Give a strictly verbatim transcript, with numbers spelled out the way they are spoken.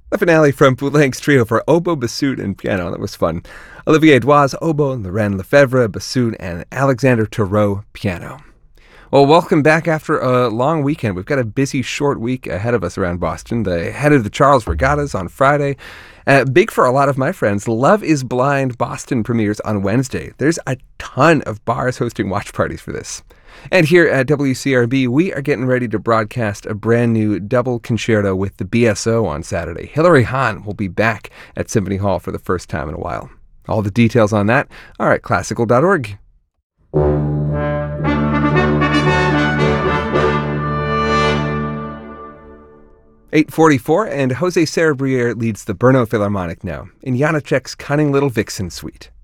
The finale from Poulenc's trio for oboe, bassoon, and piano. That was fun. Olivier Doise, oboe, Loren Lefebvre, bassoon, and Alexander Tarot, piano. Well, welcome back after a long weekend. We've got a busy, short week ahead of us around Boston. The head of the Charles Regattas on Friday. Uh, big for a lot of my friends, Love is Blind Boston premieres on Wednesday. There's a ton of bars hosting watch parties for this. And here at W C R B, we are getting ready to broadcast a brand new double concerto with the B S O on Saturday. Hilary Hahn will be back at Symphony Hall for the first time in a while. All the details on that are at classical dot org. eight forty-four, and Jose Cerebriere leads the Brno Philharmonic now in Janacek's Cunning Little Vixen Suite.